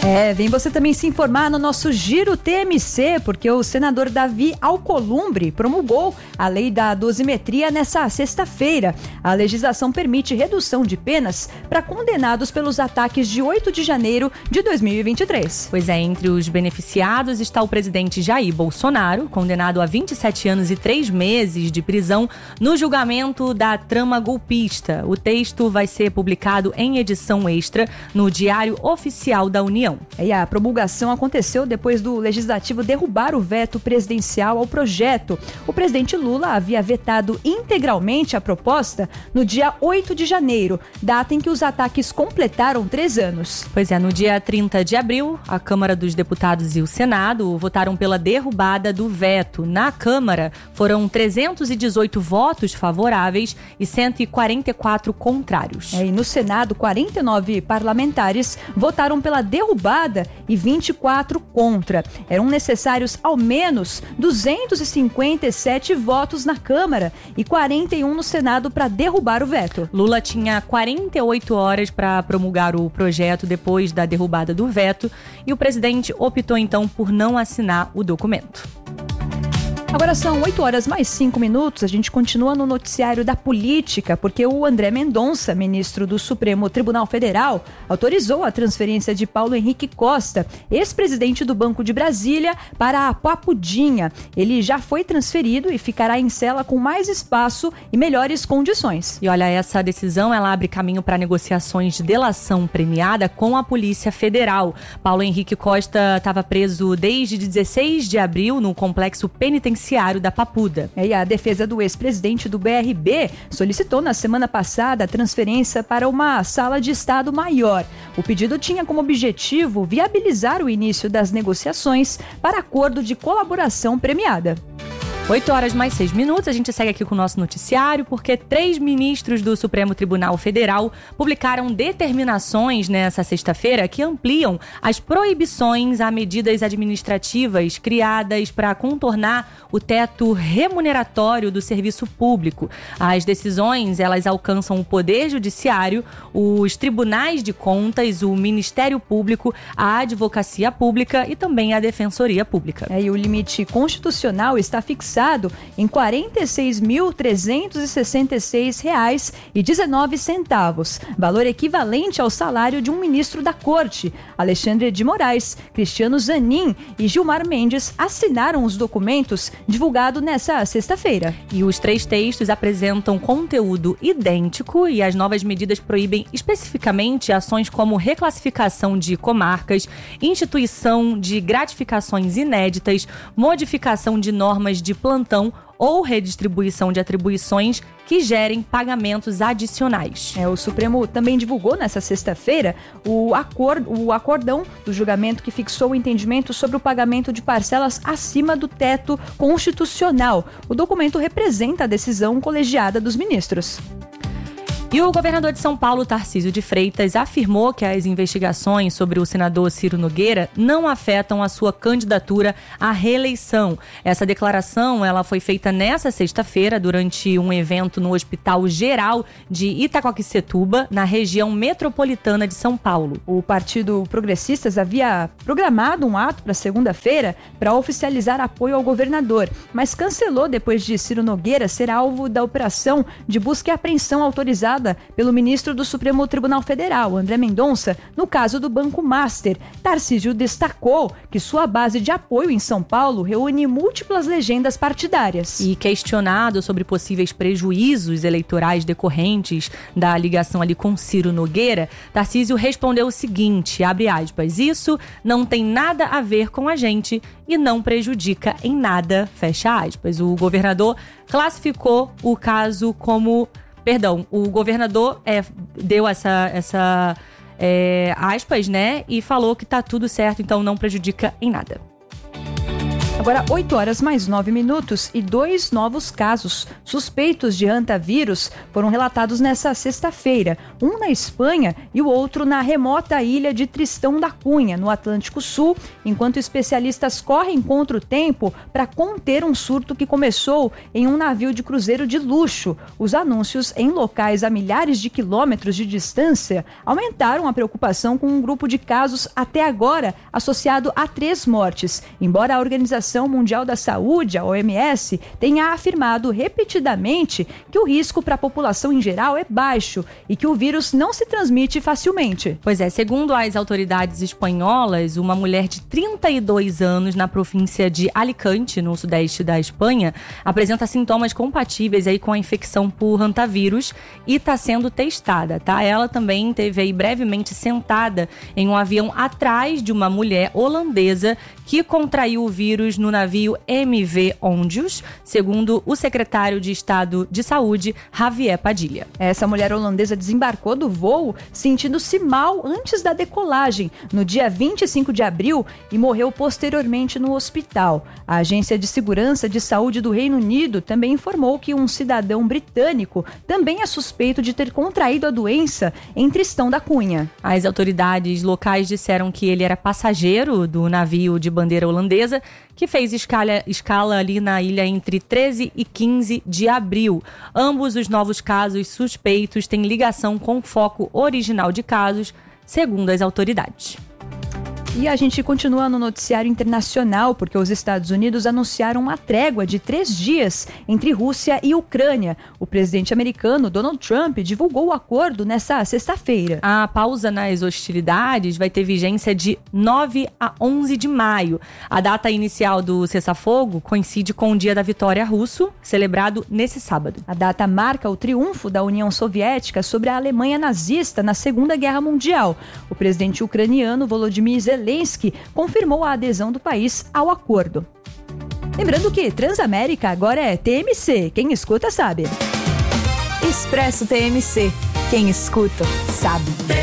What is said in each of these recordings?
Vem você também se informar no nosso Giro TMC, porque o senador Davi Alcolumbre promulgou a lei da dosimetria nessa sexta-feira. A legislação permite redução de penas para condenados pelos ataques de 8 de janeiro de 2023. Pois é, entre os beneficiados está o presidente Jair Bolsonaro, condenado a 27 anos e 3 meses de prisão no julgamento da trama golpista. O texto vai ser publicado em edição extra no Diário Oficial da União. E a promulgação aconteceu depois do Legislativo derrubar o veto presidencial ao projeto. O presidente Lula havia vetado integralmente a proposta no dia 8 de janeiro, data em que os ataques completaram 3 anos. Pois é, no dia 30 de abril, a Câmara dos Deputados e o Senado votaram pela derrubada do veto. Na Câmara, foram 318 votos favoráveis e 144 contrários. E no Senado, 49 parlamentares votaram pela derrubada e 24 contra. Eram necessários ao menos 257 votos na Câmara e 41 no Senado para derrubar o veto. Lula tinha 48 horas para promulgar o projeto depois da derrubada do veto e o presidente optou então por não assinar o documento. Agora são 8 horas mais 5 minutos, a gente continua no noticiário da política, porque o André Mendonça, ministro do Supremo Tribunal Federal, autorizou a transferência de Paulo Henrique Costa, ex-presidente do Banco de Brasília, para a Papudinha. Ele já foi transferido e ficará em cela com mais espaço e melhores condições. E olha, essa decisão ela abre caminho para negociações de delação premiada com a Polícia Federal. Paulo Henrique Costa estava preso desde 16 de abril no complexo penitenciário da Papuda. E a defesa do ex-presidente do BRB solicitou na semana passada a transferência para uma sala de estado maior. O pedido tinha como objetivo viabilizar o início das negociações para acordo de colaboração premiada. 8 horas mais 6 minutos, a gente segue aqui com o nosso noticiário, porque 3 ministros do Supremo Tribunal Federal publicaram determinações nessa sexta-feira que ampliam as proibições a medidas administrativas criadas para contornar o teto remuneratório do serviço público. As decisões, elas alcançam o Poder Judiciário, os Tribunais de Contas, o Ministério Público, a Advocacia Pública e também a Defensoria Pública. E o limite constitucional está fixado em R$ 46.366,19, valor equivalente ao salário de um ministro da Corte. Alexandre de Moraes, Cristiano Zanin e Gilmar Mendes assinaram os documentos divulgados nessa sexta-feira. E os 3 textos apresentam conteúdo idêntico e as novas medidas proíbem especificamente ações como reclassificação de comarcas, instituição de gratificações inéditas, modificação de normas de plantão ou redistribuição de atribuições que gerem pagamentos adicionais. O Supremo também divulgou nessa sexta-feira o acordão do julgamento que fixou o entendimento sobre o pagamento de parcelas acima do teto constitucional. O documento representa a decisão colegiada dos ministros. E o governador de São Paulo, Tarcísio de Freitas, afirmou que as investigações sobre o senador Ciro Nogueira não afetam a sua candidatura à reeleição. Essa declaração ela foi feita nessa sexta-feira durante um evento no Hospital Geral de Itaquaquecetuba, na região metropolitana de São Paulo. O Partido Progressistas havia programado um ato para segunda-feira para oficializar apoio ao governador, mas cancelou depois de Ciro Nogueira ser alvo da operação de busca e apreensão autorizada pelo ministro do Supremo Tribunal Federal, André Mendonça, no caso do Banco Master. Tarcísio destacou que sua base de apoio em São Paulo reúne múltiplas legendas partidárias. E questionado sobre possíveis prejuízos eleitorais decorrentes da ligação ali com Ciro Nogueira, Tarcísio respondeu o seguinte, abre aspas, isso não tem nada a ver com a gente e não prejudica em nada, fecha aspas. O governador classificou o caso como... o governador deu essa aspas, né? E falou que tá tudo certo, então não prejudica em nada. Agora, 8h mais 9 e 2 novos casos suspeitos de hantavírus foram relatados nessa sexta-feira. Um na Espanha e o outro na remota ilha de Tristão da Cunha, no Atlântico Sul, enquanto especialistas correm contra o tempo para conter um surto que começou em um navio de cruzeiro de luxo. Os anúncios em locais a milhares de quilômetros de distância aumentaram a preocupação com um grupo de casos até agora associado a 3 mortes, embora a Organização Mundial da Saúde, a OMS, tenha afirmado repetidamente que o risco para a população em geral é baixo e que o vírus não se transmite facilmente. Pois é, segundo as autoridades espanholas, uma mulher de 32 anos na província de Alicante, no sudeste da Espanha, apresenta sintomas compatíveis aí com a infecção por hantavírus e está sendo testada, tá? Ela também esteve aí brevemente sentada em um avião atrás de uma mulher holandesa que contraiu o vírus no navio MV Ondius, segundo o secretário de Estado de Saúde, Javier Padilha. Essa mulher holandesa desembarcou do voo sentindo-se mal antes da decolagem, no dia 25 de abril, e morreu posteriormente no hospital. A Agência de Segurança de Saúde do Reino Unido também informou que um cidadão britânico também é suspeito de ter contraído a doença em Tristão da Cunha. As autoridades locais disseram que ele era passageiro do navio de bandeira holandesa, que fez escala ali na ilha entre 13 e 15 de abril. Ambos os novos casos suspeitos têm ligação com o foco original de casos, segundo as autoridades. E a gente continua no noticiário internacional, porque os Estados Unidos anunciaram uma trégua de 3 dias entre Rússia e Ucrânia. O presidente americano Donald Trump divulgou o acordo nesta sexta-feira. A pausa nas hostilidades vai ter vigência de 9 a 11 de maio. A data inicial do cessar-fogo coincide com o Dia da Vitória Russo, celebrado nesse sábado. A data marca o triunfo da União Soviética sobre a Alemanha nazista na Segunda Guerra Mundial. O presidente ucraniano Volodymyr Zelensky confirmou a adesão do país ao acordo. Lembrando que Transamérica agora é TMC, quem escuta sabe. Expresso TMC, quem escuta sabe.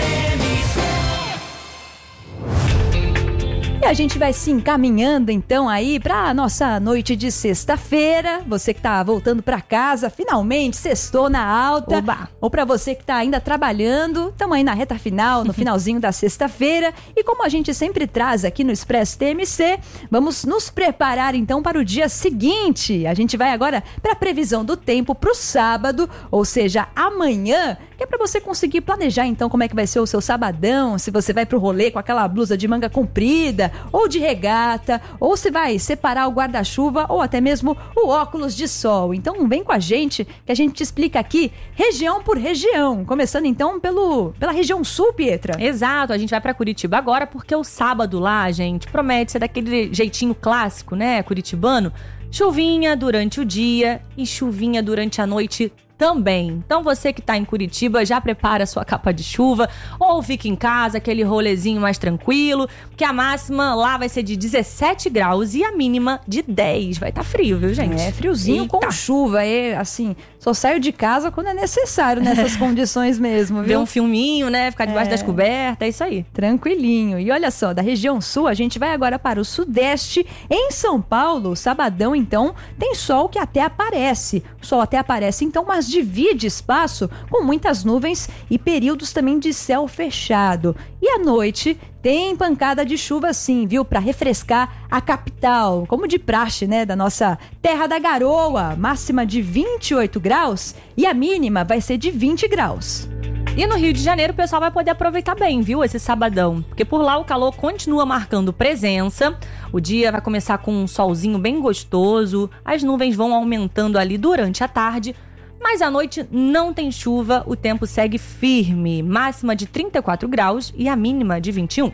E a gente vai se encaminhando então aí para a nossa noite de sexta-feira. Você que tá voltando para casa, finalmente sextou na alta. Oba. Ou para você que tá ainda trabalhando, estamos aí na reta final, no finalzinho da sexta-feira. E como a gente sempre traz aqui no Expresso TMC, vamos nos preparar então para o dia seguinte. A gente vai agora para a previsão do tempo para o sábado, ou seja, amanhã, que é para você conseguir planejar então como é que vai ser o seu sabadão, se você vai pro rolê com aquela blusa de manga comprida, ou de regata, ou se vai separar o guarda-chuva ou até mesmo o óculos de sol. Então vem com a gente que a gente te explica aqui região por região, começando então pela região sul, Pietra. Exato, a gente vai para Curitiba agora porque o sábado lá, gente, promete ser daquele jeitinho clássico, né, curitibano. Chuvinha durante o dia e chuvinha durante a noite também. Então você que tá em Curitiba, já prepara a sua capa de chuva ou fica em casa, aquele rolezinho mais tranquilo, porque a máxima lá vai ser de 17 graus e a mínima de 10. Vai tá frio, viu, gente? É, friozinho. Eita. Com chuva, assim, só saio de casa quando é necessário nessas condições mesmo, viu? Ver um filminho, né, ficar debaixo das cobertas, é isso aí. Tranquilinho. E olha só, da região sul, a gente vai agora para o sudeste. Em São Paulo, sabadão, então, tem sol que até aparece. O sol até aparece, então, mas divide espaço com muitas nuvens e períodos também de céu fechado. E à noite tem pancada de chuva sim, viu? Para refrescar a capital, como de praxe, né? Da nossa terra da garoa. Máxima de 28 graus e a mínima vai ser de 20 graus. E no Rio de Janeiro o pessoal vai poder aproveitar bem, viu, esse sabadão. Porque por lá o calor continua marcando presença. O dia vai começar com um solzinho bem gostoso. As nuvens vão aumentando ali durante a tarde. Mas à noite não tem chuva, o tempo segue firme. Máxima de 34 graus e a mínima de 21.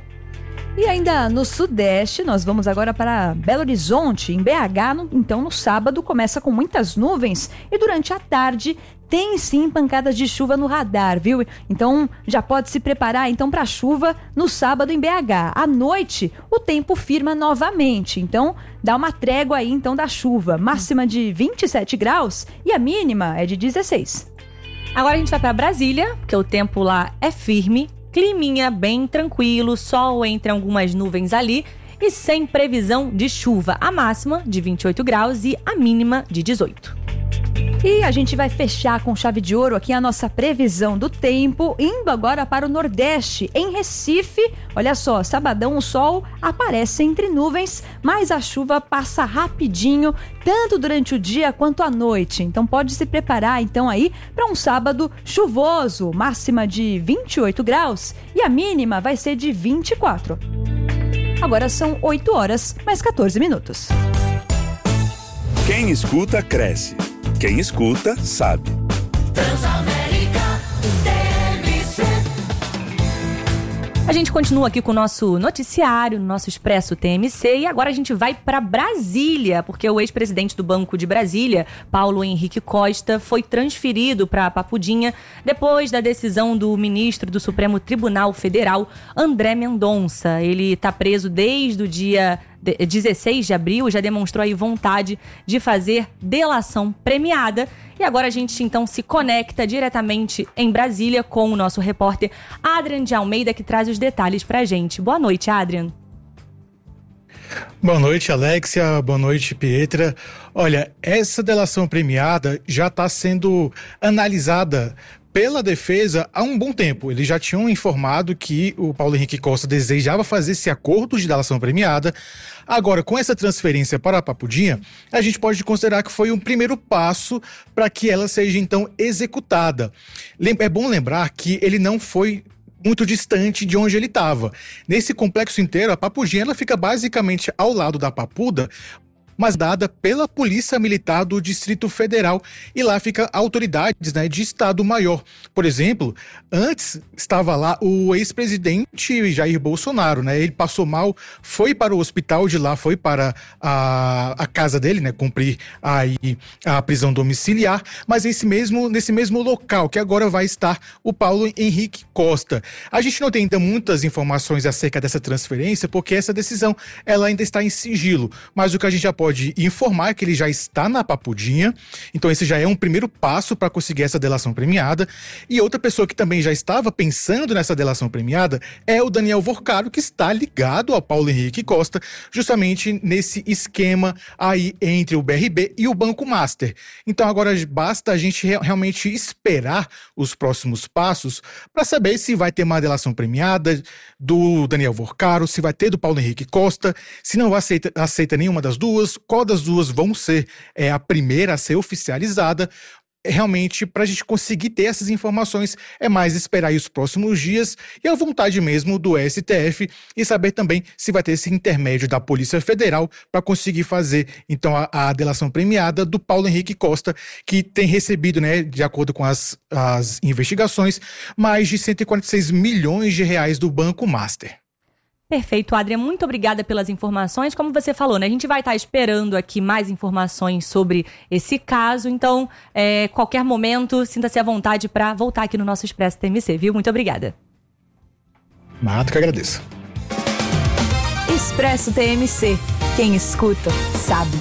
E ainda no sudeste, nós vamos agora para Belo Horizonte. Em BH, então no sábado, começa com muitas nuvens e durante a tarde tem sim pancadas de chuva no radar, viu? Então já pode se preparar então para chuva no sábado em BH. À noite o tempo firma novamente, então dá uma trégua aí então da chuva. Máxima de 27 graus e a mínima é de 16. Agora a gente vai para Brasília, porque o tempo lá é firme, climinha bem tranquilo, sol entre algumas nuvens ali. e sem previsão de chuva. A máxima de 28 graus e a mínima de 18. E a gente vai fechar com chave de ouro aqui a nossa previsão do tempo, indo agora para o Nordeste. Em Recife, olha só, sabadão o sol aparece entre nuvens, mas a chuva passa rapidinho, tanto durante o dia quanto à noite. Então pode se preparar então aí para um sábado chuvoso, máxima de 28 graus e a mínima vai ser de 24. Agora são 8 horas mais 14 minutos. Quem escuta, cresce. Quem escuta, sabe. Transamérica TMC. A gente continua aqui com o nosso noticiário, no nosso Expresso TMC, e agora a gente vai para Brasília, porque o ex-presidente do Banco de Brasília, Paulo Henrique Costa, foi transferido para Papudinha depois da decisão do ministro do Supremo Tribunal Federal, André Mendonça. Ele está preso desde o dia 16 de abril, já demonstrou aí vontade de fazer delação premiada. E agora a gente então se conecta diretamente em Brasília com o nosso repórter Adrian de Almeida, que traz os detalhes pra gente. Boa noite, Adrian. Boa noite, Alexia. Boa noite, Pietra. Olha, essa delação premiada já está sendo analisada pela defesa há um bom tempo. Eles já tinham informado que o Paulo Henrique Costa desejava fazer esse acordo de delação premiada. Agora, com essa transferência para a Papudinha, a gente pode considerar que foi um primeiro passo para que ela seja, então, executada. É bom lembrar que ele não foi muito distante de onde ele estava. Nesse complexo inteiro, a Papudinha ela fica basicamente ao lado da Papuda, mas dada pela Polícia Militar do Distrito Federal, e lá fica autoridades, né, de Estado Maior. Por exemplo, antes estava lá o ex-presidente Jair Bolsonaro, né? Ele passou mal, foi para o hospital, de lá foi para a casa dele, né, cumprir aí a prisão domiciliar, mas nesse mesmo local que agora vai estar o Paulo Henrique Costa. A gente não tem ainda muitas informações acerca dessa transferência, porque essa decisão ela ainda está em sigilo, mas o que a gente já pode informar que ele já está na Papudinha, então esse já é um primeiro passo para conseguir essa delação premiada. E outra pessoa que também já estava pensando nessa delação premiada é o Daniel Vorcaro, que está ligado ao Paulo Henrique Costa, justamente nesse esquema aí entre o BRB e o Banco Master. Então agora basta a gente realmente esperar os próximos passos para saber se vai ter uma delação premiada do Daniel Vorcaro, se vai ter do Paulo Henrique Costa, se não aceita nenhuma das duas, qual das duas vão ser a primeira a ser oficializada. Realmente, para a gente conseguir ter essas informações, é mais esperar aí os próximos dias e a vontade mesmo do STF, e saber também se vai ter esse intermédio da Polícia Federal para conseguir fazer, então, a delação premiada do Paulo Henrique Costa, que tem recebido, né, de acordo com as investigações, mais de 146 milhões de reais do Banco Master. Perfeito, Adrian, muito obrigada pelas informações. Como você falou, né, a gente vai estar esperando aqui mais informações sobre esse caso, então, qualquer momento, sinta-se à vontade para voltar aqui no nosso Expresso TMC, viu? Muito obrigada. Nada, que agradeço. Expresso TMC. Quem escuta, sabe.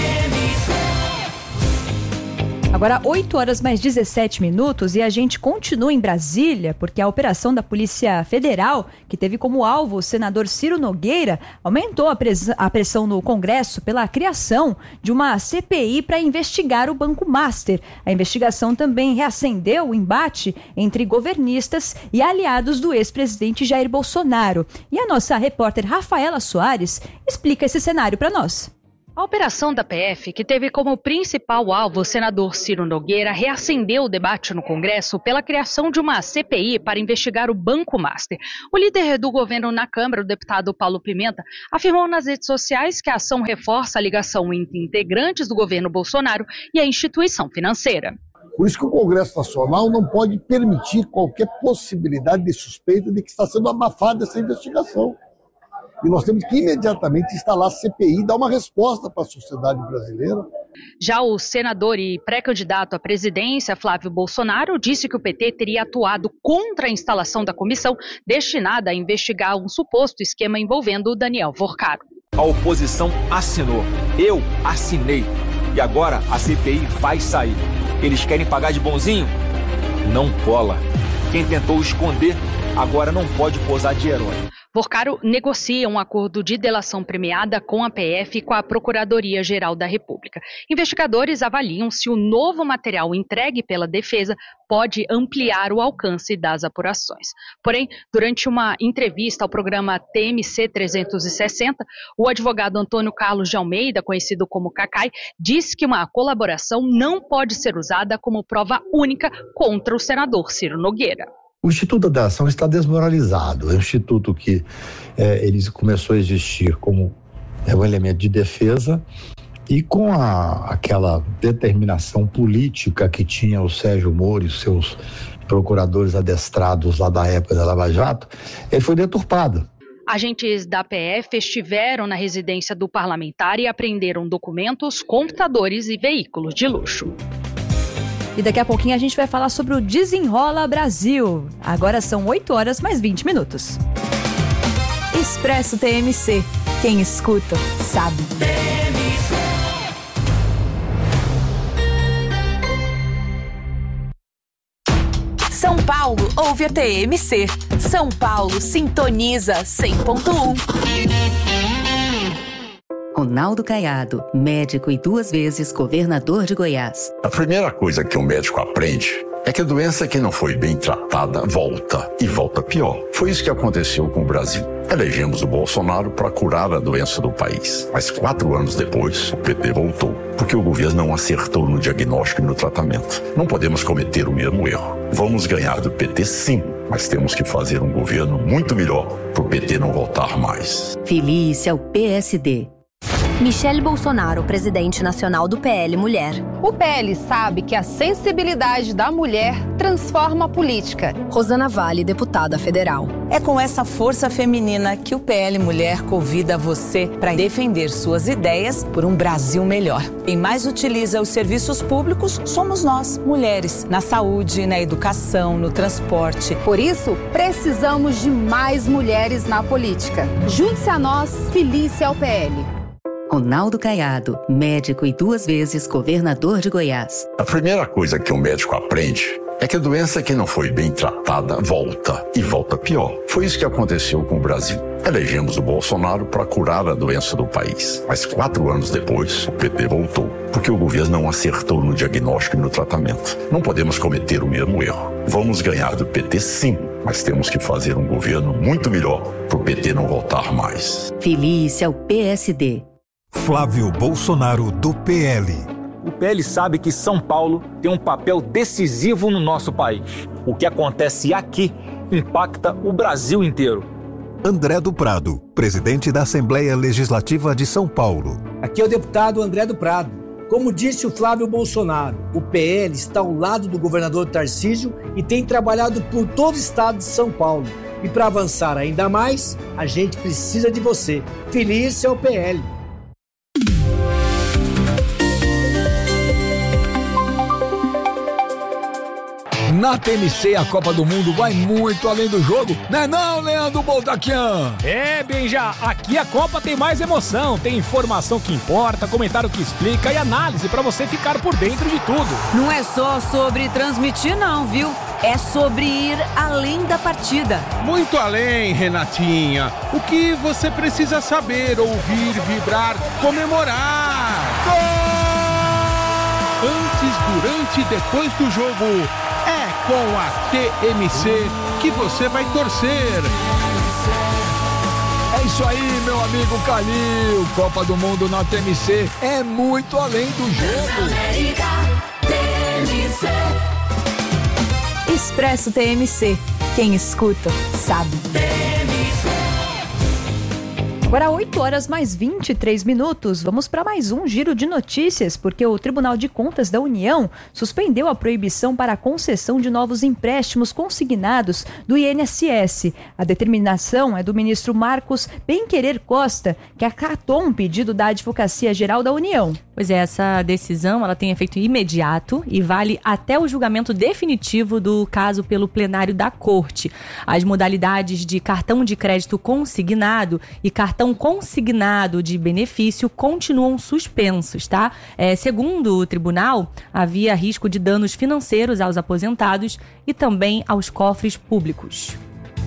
Agora 8 horas mais 17 minutos e a gente continua em Brasília, porque a operação da Polícia Federal, que teve como alvo o senador Ciro Nogueira, aumentou a pressão no Congresso pela criação de uma CPI para investigar o Banco Master. A investigação também reacendeu o embate entre governistas e aliados do ex-presidente Jair Bolsonaro. E a nossa repórter Rafaela Soares explica esse cenário para nós. A operação da PF, que teve como principal alvo o senador Ciro Nogueira, reacendeu o debate no Congresso pela criação de uma CPI para investigar o Banco Master. O líder do governo na Câmara, o deputado Paulo Pimenta, afirmou nas redes sociais que a ação reforça a ligação entre integrantes do governo Bolsonaro e a instituição financeira. Por isso que o Congresso Nacional não pode permitir qualquer possibilidade de suspeita de que está sendo abafada essa investigação. E nós temos que imediatamente instalar a CPI e dar uma resposta para a sociedade brasileira. Já o senador e pré-candidato à presidência, Flávio Bolsonaro, disse que o PT teria atuado contra a instalação da comissão destinada a investigar um suposto esquema envolvendo o Daniel Vorcaro. A oposição assinou, eu assinei, e agora a CPI vai sair. Eles querem pagar de bonzinho? Não cola. Quem tentou esconder, agora não pode posar de herói. Porcaro negocia um acordo de delação premiada com a PF e com a Procuradoria-Geral da República. Investigadores avaliam se o novo material entregue pela defesa pode ampliar o alcance das apurações. Porém, durante uma entrevista ao programa TMC 360, o advogado Antônio Carlos de Almeida, conhecido como Cacai, disse que uma colaboração não pode ser usada como prova única contra o senador Ciro Nogueira. O Instituto da Delação está desmoralizado. É um instituto que ele começou a existir como um elemento de defesa e com aquela determinação política que tinha o Sérgio Moro e seus procuradores adestrados lá da época da Lava Jato, ele foi deturpado. Agentes da PF estiveram na residência do parlamentar e apreenderam documentos, computadores e veículos de luxo. E daqui a pouquinho a gente vai falar sobre o Desenrola Brasil. Agora são 8 horas mais 20 minutos. Expresso TMC. Quem escuta, sabe. São Paulo ouve a TMC. São Paulo sintoniza 100.1. Ronaldo Caiado, médico e 2 vezes governador de Goiás. A primeira coisa que um médico aprende é que a doença que não foi bem tratada volta, e volta pior. Foi isso que aconteceu com o Brasil. Elegemos o Bolsonaro para curar a doença do país. Mas 4 anos depois, o PT voltou, porque o governo não acertou no diagnóstico e no tratamento. Não podemos cometer o mesmo erro. Vamos ganhar do PT sim, mas temos que fazer um governo muito melhor para o PT não voltar mais. Feliz ao PSD. Michele Bolsonaro, presidente nacional do PL Mulher. O PL sabe que a sensibilidade da mulher transforma a política. Rosana Vale, deputada federal. É com essa força feminina que o PL Mulher convida você para defender suas ideias por um Brasil melhor. Quem mais utiliza os serviços públicos somos nós, mulheres, na saúde, na educação, no transporte. Por isso, precisamos de mais mulheres na política. Junte-se a nós, Felícia ao PL. Ronaldo Caiado, médico e 2 vezes governador de Goiás. A primeira coisa que um médico aprende é que a doença que não foi bem tratada volta, e volta pior. Foi isso que aconteceu com o Brasil. Elegemos o Bolsonaro para curar a doença do país. Mas 4 anos depois, o PT voltou, porque o governo não acertou no diagnóstico e no tratamento. Não podemos cometer o mesmo erro. Vamos ganhar do PT sim, mas temos que fazer um governo muito melhor para o PT não voltar mais. Feliz ao PSD. Flávio Bolsonaro, do PL. O PL sabe que São Paulo tem um papel decisivo no nosso país. O que acontece aqui impacta o Brasil inteiro. André do Prado, presidente da Assembleia Legislativa de São Paulo. Aqui é o deputado André do Prado. Como disse o Flávio Bolsonaro, o PL está ao lado do governador Tarcísio e tem trabalhado por todo o estado de São Paulo. E para avançar ainda mais, a gente precisa de você. Feliz ao PL. Na TMC, a Copa do Mundo vai muito além do jogo, né não, Leandro Boltaquian? Benja, aqui a Copa tem mais emoção, tem informação que importa, comentário que explica e análise pra você ficar por dentro de tudo. Não é só sobre transmitir não, viu? É sobre ir além da partida. Muito além, Renatinha. O que você precisa saber, ouvir, vibrar, comemorar. Gol! Antes, durante e depois do jogo, é com a TMC que você vai torcer. É isso aí, meu amigo Calil. Copa do Mundo na TMC é muito além do jogo. Expresso TMC. Quem escuta, sabe. Agora 8 horas mais 23 minutos, vamos para mais um giro de notícias, porque o Tribunal de Contas da União suspendeu a proibição para a concessão de novos empréstimos consignados do INSS. A determinação é do ministro Marcos Benquerer Costa, que acatou um pedido da Advocacia Geral da União. Pois é, essa decisão ela tem efeito imediato e vale até o julgamento definitivo do caso pelo plenário da Corte. As modalidades de cartão de crédito consignado e cartão consignado de benefício continuam suspensos, tá? Segundo o tribunal, havia risco de danos financeiros aos aposentados e também aos cofres públicos.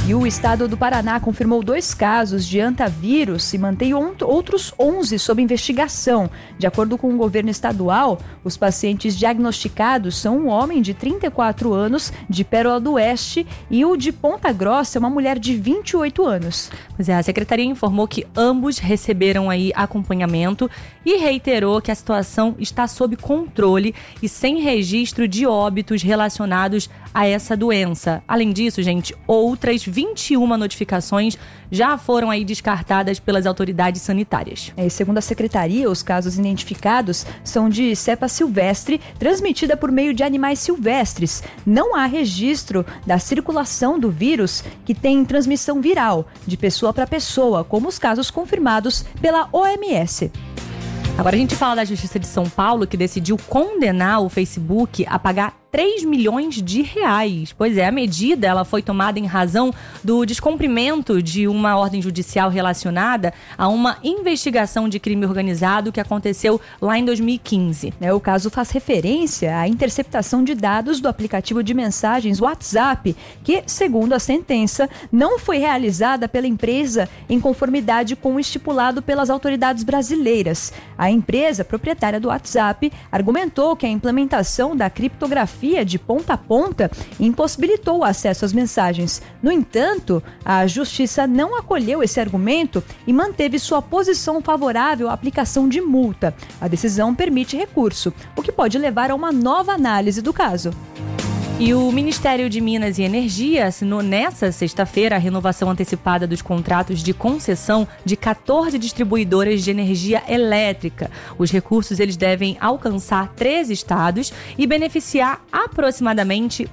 E o estado do Paraná confirmou 2 casos de hantavírus e mantém outros 11 sob investigação. De acordo com o governo estadual, os pacientes diagnosticados são um homem de 34 anos de Pérola do Oeste e o de Ponta Grossa é uma mulher de 28 anos. Pois é, a secretaria informou que ambos receberam aí acompanhamento e reiterou que a situação está sob controle e sem registro de óbitos relacionados a essa doença. Além disso, gente, outras 21 notificações já foram aí descartadas pelas autoridades sanitárias. E segundo a secretaria, os casos identificados são de cepa silvestre, transmitida por meio de animais silvestres. Não há registro da circulação do vírus, que tem transmissão viral, de pessoa para pessoa, como os casos confirmados pela OMS. Agora a gente fala da Justiça de São Paulo, que decidiu condenar o Facebook a pagar 3 milhões de reais. Pois é, a medida ela foi tomada em razão do descumprimento de uma ordem judicial relacionada a uma investigação de crime organizado que aconteceu lá em 2015. O caso faz referência à interceptação de dados do aplicativo de mensagens WhatsApp, que, segundo a sentença, não foi realizada pela empresa em conformidade com o estipulado pelas autoridades brasileiras. A empresa proprietária do WhatsApp argumentou que a implementação da criptografia de ponta a ponta impossibilitou o acesso às mensagens. No entanto, a Justiça não acolheu esse argumento e manteve sua posição favorável à aplicação de multa. A decisão permite recurso, o que pode levar a uma nova análise do caso. E o Ministério de Minas e Energia assinou nesta sexta-feira a renovação antecipada dos contratos de concessão de 14 distribuidoras de energia elétrica. Os recursos eles devem alcançar 13 estados e beneficiar aproximadamente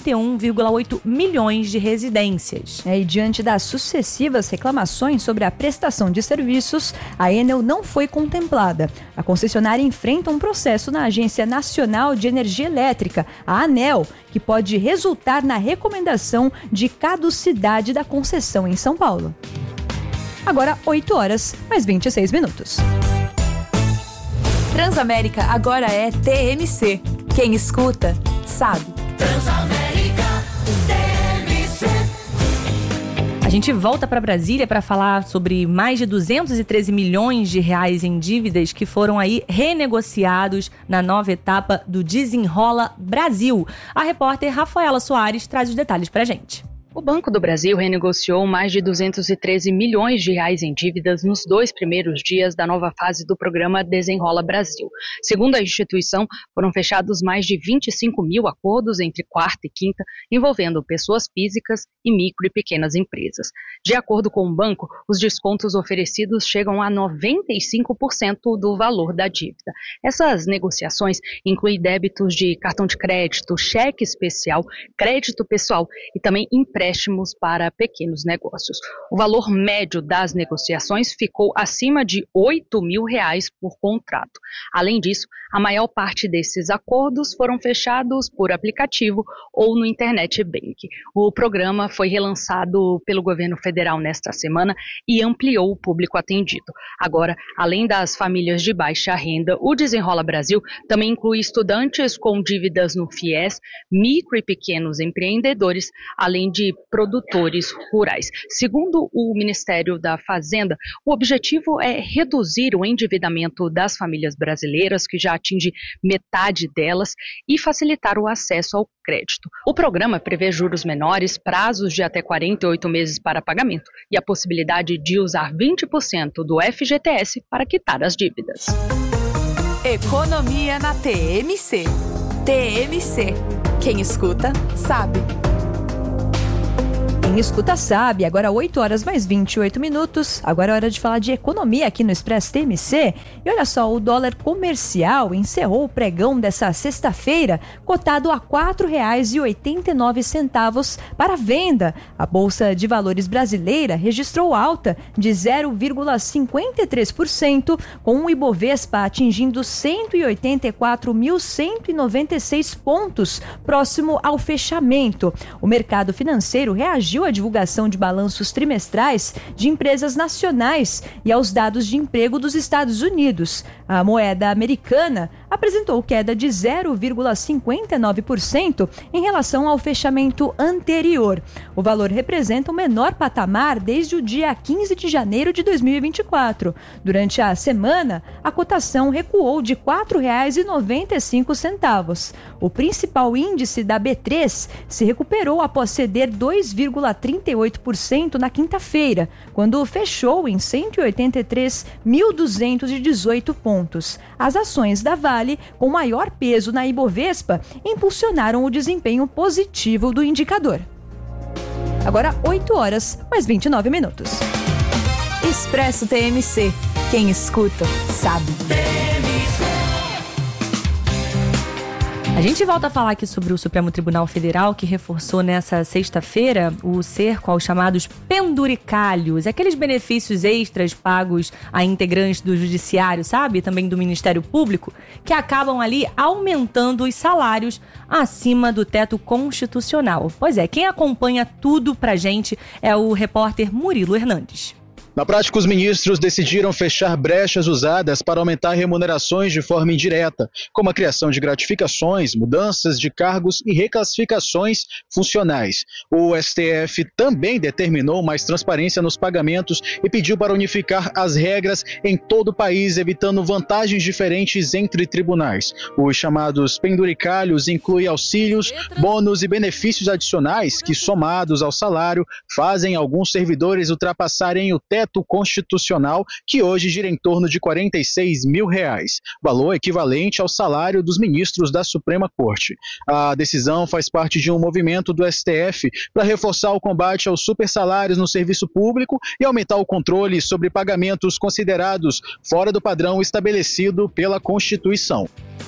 41,8 milhões de residências. E diante das sucessivas reclamações sobre a prestação de serviços, a Enel não foi contemplada. A concessionária enfrenta um processo na Agência Nacional de Energia Elétrica, a ANEEL, que pode resultar na recomendação de caducidade da concessão em São Paulo. Agora, 8 horas, mais 26 minutos. Transamérica agora é TMC. Quem escuta, sabe. Transamérica TMC. A gente volta para Brasília para falar sobre mais de 213 milhões de reais em dívidas que foram aí renegociados na nova etapa do Desenrola Brasil. A repórter Rafaela Soares traz os detalhes para a gente. O Banco do Brasil renegociou mais de 213 milhões de reais em dívidas nos 2 primeiros dias da nova fase do programa Desenrola Brasil. Segundo a instituição, foram fechados mais de 25 mil acordos entre quarta e quinta, envolvendo pessoas físicas e micro e pequenas empresas. De acordo com o banco, os descontos oferecidos chegam a 95% do valor da dívida. Essas negociações incluem débitos de cartão de crédito, cheque especial, crédito pessoal e também empréstimos para pequenos negócios. O valor médio das negociações ficou acima de R$ 8.000 por contrato. Além disso, a maior parte desses acordos foram fechados por aplicativo ou no Internet Bank. O programa foi relançado pelo governo federal nesta semana e ampliou o público atendido. Agora, além das famílias de baixa renda, o Desenrola Brasil também inclui estudantes com dívidas no FIES, micro e pequenos empreendedores, além de produtores rurais. Segundo o Ministério da Fazenda, o objetivo é reduzir o endividamento das famílias brasileiras, que já atinge metade delas, e facilitar o acesso ao crédito. O programa prevê juros menores, prazos de até 48 meses para pagamento e a possibilidade de usar 20% do FGTS para quitar as dívidas. Economia na TMC. TMC. Quem escuta, sabe. Quem escuta sabe, agora 8 horas mais 28 minutos, agora é hora de falar de economia aqui no Expresso TMC. E olha só, o dólar comercial encerrou o pregão dessa sexta-feira, cotado a R$ 4,89 para venda. A Bolsa de Valores brasileira registrou alta de 0,53%, com o Ibovespa atingindo 184.196 pontos, próximo ao fechamento. O mercado financeiro reagiu à divulgação de balanços trimestrais de empresas nacionais e aos dados de emprego dos Estados Unidos. A moeda americana apresentou queda de 0,59% em relação ao fechamento anterior. O valor representa o menor patamar desde o dia 15 de janeiro de 2024. Durante a semana, a cotação recuou de R$ 4,95. O principal índice da B3 se recuperou após ceder 2,38% na quinta-feira, quando fechou em 183.218 pontos. As ações da Vale, com maior peso na Ibovespa, impulsionaram o desempenho positivo do indicador. Agora 8h29. Expresso TMC. Quem escuta, sabe. A gente volta a falar aqui sobre o Supremo Tribunal Federal, que reforçou nessa sexta-feira o cerco aos chamados penduricalhos, aqueles benefícios extras pagos a integrantes do Judiciário, sabe? Também do Ministério Público, que acabam ali aumentando os salários acima do teto constitucional. Pois é, quem acompanha tudo pra gente é o repórter Murilo Hernandes. Na prática, os ministros decidiram fechar brechas usadas para aumentar remunerações de forma indireta, como a criação de gratificações, mudanças de cargos e reclassificações funcionais. O STF também determinou mais transparência nos pagamentos e pediu para unificar as regras em todo o país, evitando vantagens diferentes entre tribunais. Os chamados penduricalhos incluem auxílios, bônus e benefícios adicionais que, somados ao salário, fazem alguns servidores ultrapassarem o teto constitucional, que hoje gira em torno de R$ 46 mil, valor equivalente ao salário dos ministros da Suprema Corte. A decisão faz parte de um movimento do STF para reforçar o combate aos supersalários no serviço público e aumentar o controle sobre pagamentos considerados fora do padrão estabelecido pela Constituição.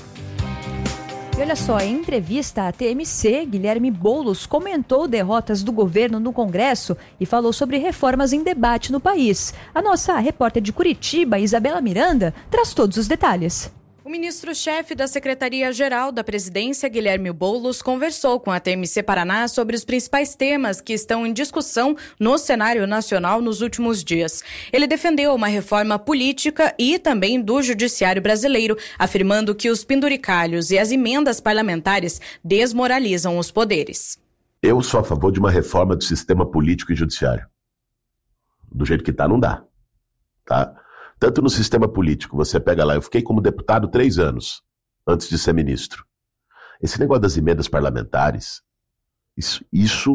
E olha só, em entrevista à TMC, Guilherme Boulos comentou derrotas do governo no Congresso e falou sobre reformas em debate no país. A nossa repórter de Curitiba, Isabela Miranda, traz todos os detalhes. O ministro-chefe da Secretaria-Geral da Presidência, Guilherme Boulos, conversou com a TMC Paraná sobre os principais temas que estão em discussão no cenário nacional nos últimos dias. Ele defendeu uma reforma política e também do judiciário brasileiro, afirmando que os penduricalhos e as emendas parlamentares desmoralizam os poderes. Eu sou a favor de uma reforma do sistema político e judiciário. Do jeito que está, não dá. Tá? Tanto no sistema político, você pega lá, eu fiquei como deputado 3 anos, antes de ser ministro. Esse negócio das emendas parlamentares, isso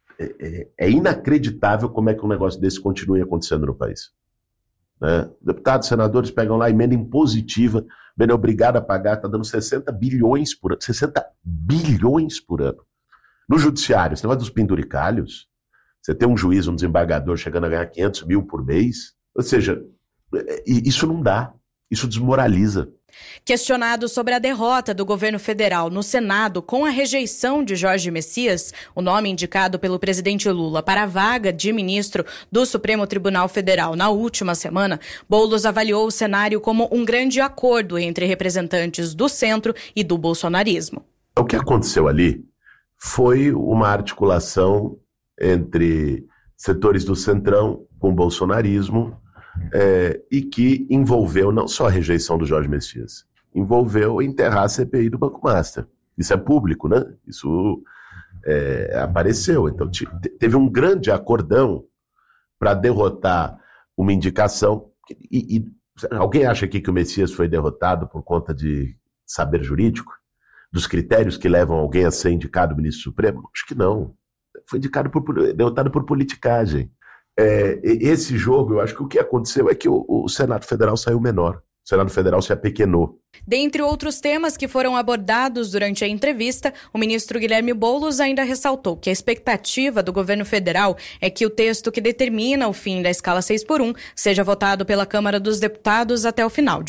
é inacreditável como é que um negócio desse continue acontecendo no país. Né? Deputados, senadores pegam lá emenda impositiva, bem, obrigado a pagar, está dando 60 bilhões por ano. 60 bilhões por ano. No judiciário, esse negócio dos penduricalhos, você tem um juiz, um desembargador chegando a ganhar 500 mil por mês, ou seja, isso não dá, isso desmoraliza. Questionado sobre a derrota do governo federal no Senado com a rejeição de Jorge Messias, o nome indicado pelo presidente Lula para a vaga de ministro do Supremo Tribunal Federal na última semana, Boulos avaliou o cenário como um grande acordo entre representantes do centro e do bolsonarismo. O que aconteceu ali foi uma articulação entre setores do centrão com o bolsonarismo, e que envolveu não só a rejeição do Jorge Messias, envolveu enterrar a CPI do Banco Master. Isso é público, né? Isso apareceu. Então teve um grande acordão para derrotar uma indicação. E alguém acha aqui que o Messias foi derrotado por conta de saber jurídico? Dos critérios que levam alguém a ser indicado ministro supremo? Acho que não. Foi derrotado por politicagem. Esse jogo, eu acho que o que aconteceu é que o Senado Federal saiu menor. O Senado Federal se apequenou. Dentre outros temas que foram abordados durante a entrevista, o ministro Guilherme Boulos ainda ressaltou que a expectativa do governo federal é que o texto que determina o fim da escala 6x1 seja votado pela Câmara dos Deputados até o final de